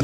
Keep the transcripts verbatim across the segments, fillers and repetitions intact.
Radar.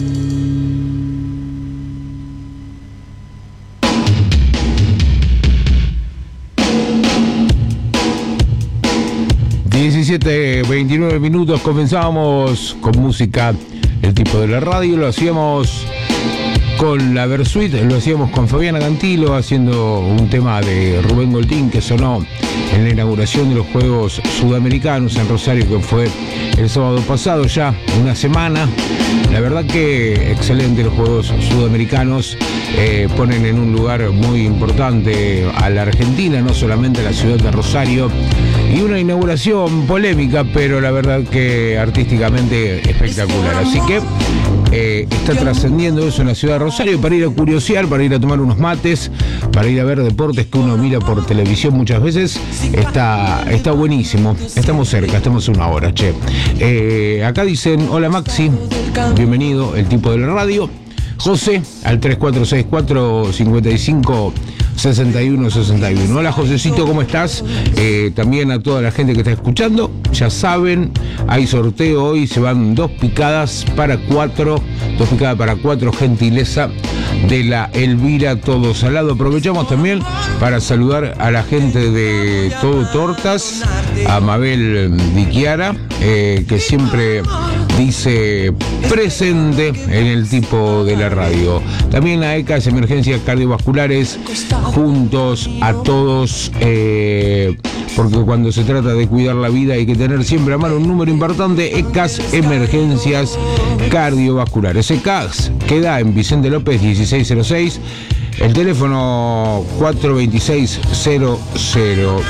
diecisiete, veintinueve minutos, comenzábamos con música, el tipo de la radio, lo hacíamos con la Versuit, lo hacíamos con Fabiana Cantilo haciendo un tema de Rubén Goltín que sonó en la inauguración de los Juegos Sudamericanos en Rosario, que fue el sábado pasado, ya una semana. La verdad que excelente los Juegos Sudamericanos, eh, ponen en un lugar muy importante a la Argentina, no solamente a la ciudad de Rosario, y una inauguración polémica, pero la verdad que artísticamente espectacular. Así que eh, está trascendiendo eso en la ciudad de Rosario para ir a curiosear, para ir a tomar unos mates, para ir a ver deportes que uno mira por televisión muchas veces. Está, está buenísimo. Estamos cerca, estamos a una hora, che. Eh, acá dicen, hola Maxi, bienvenido, el tipo de la radio. José, al tres cuatro seis cuatro, cinco cinco, seis uno seis uno. Hola Josecito, ¿cómo estás? Eh, también a toda la gente que está escuchando, ya saben, hay sorteo hoy, se van dos picadas para cuatro, dos picadas para cuatro, gentileza de la Elvira Todo Salado. Aprovechamos también para saludar a la gente de Todo Tortas, a Mabel Diquiara, eh, que siempre dice presente en el tipo de la radio. También a E C A S Emergencias Cardiovasculares, juntos a todos, eh, porque cuando se trata de cuidar la vida hay que tener siempre a mano un número importante, E C A S Emergencias Cardiovasculares. E C A S queda en Vicente López dieciséis cero seis, el teléfono cuatro dos seis cero cero.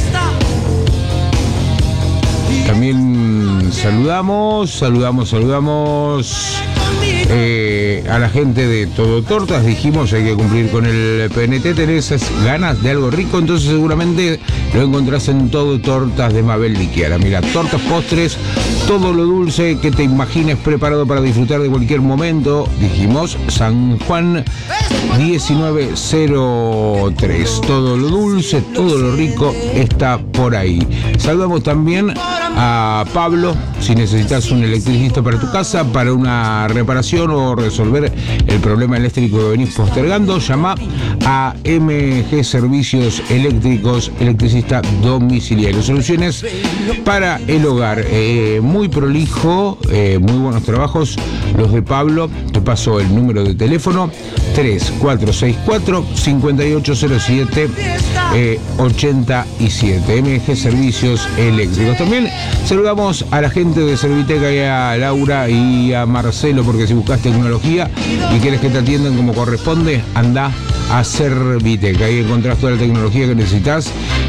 También saludamos, saludamos, saludamos eh, a la gente de Todo Tortas. Dijimos, hay que cumplir con el P N T, tenés esas ganas de algo rico, entonces seguramente lo encontrás en Todo Tortas de Mabel Liquiara. Mira, tortas, postres, todo lo dulce que te imagines preparado para disfrutar de cualquier momento. Dijimos, San Juan diecinueve cero tres. Todo lo dulce, todo lo rico está por ahí. Saludamos también a Pablo, si necesitas un electricista para tu casa, para una reparación o resolver el problema eléctrico que venís postergando, llama a M G Servicios Eléctricos, electricista domiciliario. Soluciones para el hogar, eh, muy prolijo, eh, muy buenos trabajos los de Pablo. Te paso el número de teléfono tres cuatro seis cuatro, cinco ocho cero siete, ochenta y siete. M G Servicios Eléctricos. También saludamos a la gente de Serviteca y a Laura y a Marcelo, porque si buscas tecnología y quieres que te atiendan como corresponde, anda a Serviteca. Ahí encontrás toda la tecnología que necesitas,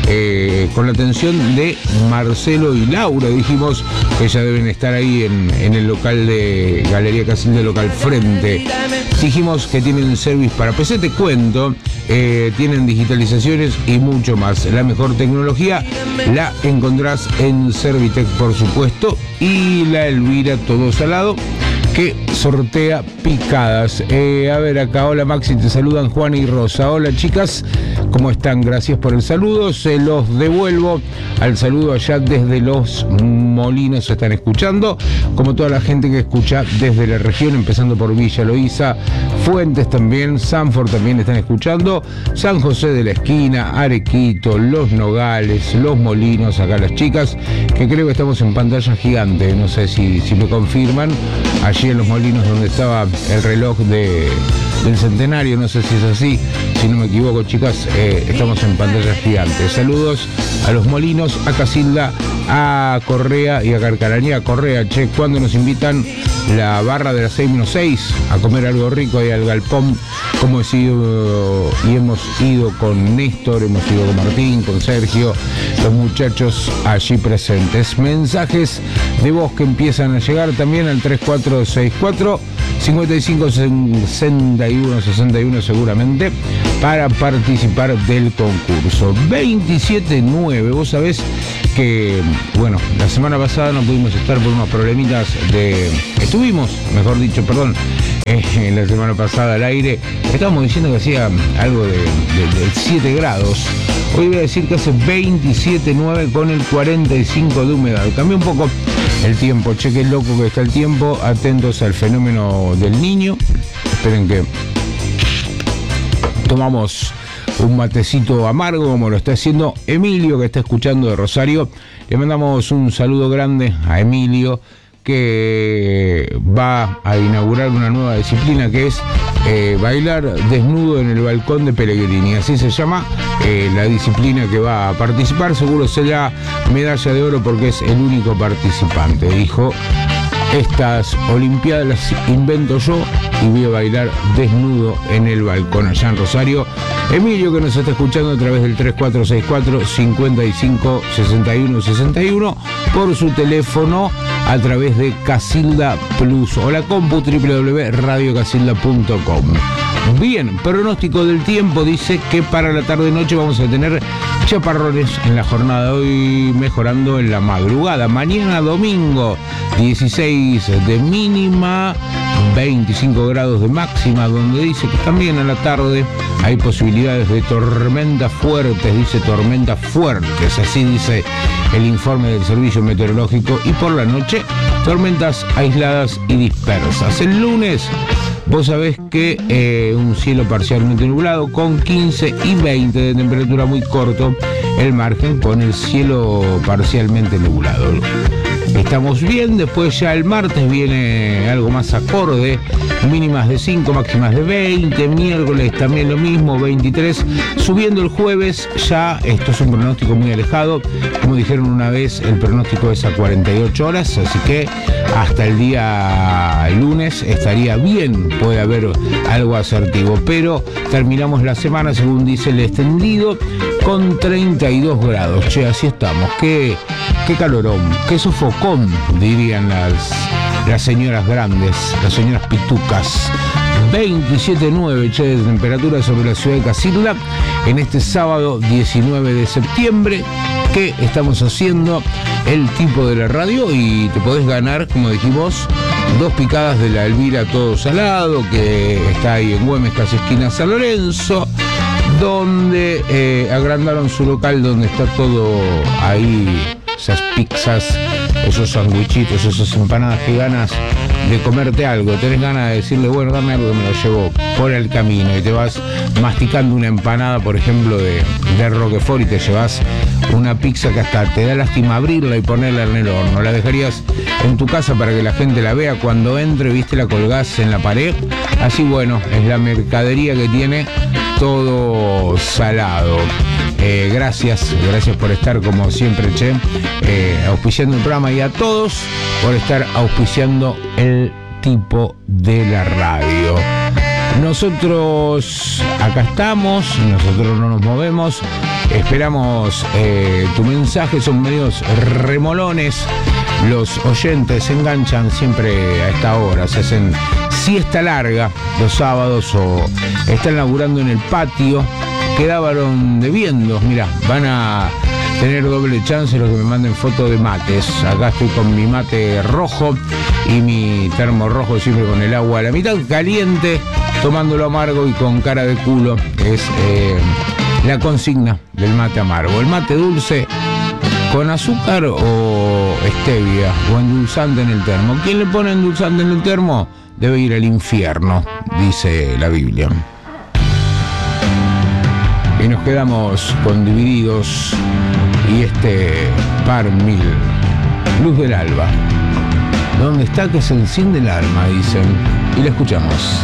eh, con la atención de Marcelo y Laura. Dijimos que ya deben estar ahí en, en el local de Galería Casilda, local frente. Dijimos que tienen service para P C, te cuento, eh, tienen digitalizaciones y mucho más. La mejor tecnología la encontrás en Servitec, por supuesto, y la Elvira Todo Salado, que sortea picadas. Eh, a ver acá, hola Maxi, te saludan Juan y Rosa. Hola chicas, ¿cómo están? Gracias por el saludo, se los devuelvo al saludo allá desde Los Molinos, se están escuchando, como toda la gente que escucha desde la región, empezando por Villa Loíza, Fuentes también, Sanford también están escuchando, San José de la Esquina, Arequito, Los Nogales, Los Molinos, acá las chicas, que creo que estamos en pantalla gigante, no sé si, si me confirman, allí en Los Molinos donde estaba el reloj de, del centenario, no sé si es así, si no me equivoco chicas, eh, estamos en pantalla gigante. Saludos a Los Molinos, a Casilda, a Correa y a Carcarañá. Correa, che, cuando nos invitan la barra de las seis menos seis a comer algo rico ahí al galpón, como he sido y hemos ido con Néstor, hemos ido con Martín, con Sergio, los muchachos allí presentes. Mensajes de voz que empiezan a llegar también al tres cuatro seis cuatro, cinco cinco, sesenta y uno, sesenta y uno seguramente, para participar del concurso. veintisiete nueve, vos sabés que, bueno, la semana pasada no pudimos estar por unos problemitas de... Estuvimos, mejor dicho, perdón, eh, la semana pasada al aire, estábamos diciendo que hacía algo de, de, de siete grados. Hoy voy a decir que hace veintisiete nueve con el cuarenta y cinco de humedad. Cambió un poco el tiempo. Che, qué loco que está el tiempo. Atentos al fenómeno del Niño. Esperen que tomamos un matecito amargo como lo está haciendo Emilio, que está escuchando de Rosario. Le mandamos un saludo grande a Emilio, que va a inaugurar una nueva disciplina que es eh, bailar desnudo en el balcón de Pellegrini. Así se llama eh, la disciplina que va a participar. Seguro será medalla de oro porque es el único participante. Dijo: estas olimpiadas las invento yo y voy a bailar desnudo en el balcón allá en Rosario. Emilio, que nos está escuchando a través del tres cuatro seis cuatro, cinco cinco, seis uno seis uno, por su teléfono a través de Casilda Plus o la compu doble u doble u doble u punto radio casilda punto com. Bien, pronóstico del tiempo dice que para la tarde-noche vamos a tener chaparrones en la jornada de hoy, mejorando en la madrugada. Mañana domingo, dieciséis de mínima, veinticinco grados de máxima, donde dice que también a la tarde hay posibilidades de tormentas fuertes, dice tormentas fuertes, así dice el informe del Servicio Meteorológico, y por la noche tormentas aisladas y dispersas. El lunes vos sabés que eh, un cielo parcialmente nublado con quince y veinte de temperatura, muy corto el margen con el cielo parcialmente nublado. Estamos bien. Después ya el martes viene algo más acorde, mínimas de cinco, máximas de veinte, miércoles también lo mismo, veintitrés, subiendo el jueves. Ya esto es un pronóstico muy alejado, como dijeron una vez, el pronóstico es a cuarenta y ocho horas, así que hasta el día lunes estaría bien, puede haber algo asertivo, pero terminamos la semana, según dice el extendido, con treinta y dos grados. Che, así estamos, qué, qué calorón, qué sofocón, dirían las, las señoras grandes, las señoras pitucas. veintisiete punto nueve, che, de temperatura sobre la ciudad de Casilda en este sábado diecinueve de septiembre, que estamos haciendo el tipo de la radio, y te podés ganar, como dijimos, dos picadas de la Elvira Todo Salado, que está ahí en Güemes, casi esquina San Lorenzo, donde eh, agrandaron su local, donde está todo ahí, esas pizzas, esos sandwichitos, esas empanadas, que ganas de comerte algo, tenés ganas de decirle, bueno, dame algo que me lo llevo por el camino, y te vas masticando una empanada, por ejemplo, de, de Roquefort, y te llevas una pizza que hasta te da lástima abrirla y ponerla en el horno. La dejarías en tu casa para que la gente la vea cuando entre, viste, la colgás en la pared. Así, bueno, es la mercadería que tiene Todo Salado. Eh, gracias, gracias por estar como siempre, che, eh, auspiciando el programa, y a todos por estar auspiciando el tipo de la radio. Nosotros acá estamos, nosotros no nos movemos, esperamos eh, tu mensaje, son medios remolones. Los oyentes se enganchan siempre a esta hora, se hacen siesta larga los sábados o están laburando en el patio, quedaron debiendo. Mirá, van a tener doble chance los que me manden fotos de mates. Acá estoy con mi mate rojo y mi termo rojo, siempre con el agua a la mitad caliente, tomándolo amargo y con cara de culo, que es eh, la consigna del mate amargo. El mate dulce con azúcar o stevia o endulzante en el termo. ¿Quién le pone endulzante en el termo? Debe ir al infierno, dice la Biblia. Y nos quedamos con Divididos y este par mil, Luz del Alba. ¿Dónde está que se enciende el alma? Dicen. Y la escuchamos.